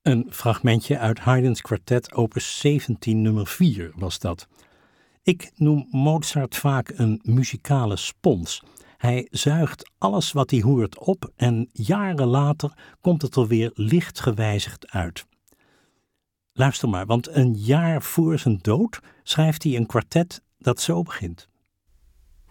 Een fragmentje uit Haydn's kwartet opus 17 nummer 4 was dat. Ik noem Mozart vaak een muzikale spons. Hij zuigt alles wat hij hoort op en jaren later komt het er weer licht gewijzigd uit. Luister maar, want een jaar voor zijn dood schrijft hij een kwartet dat zo begint.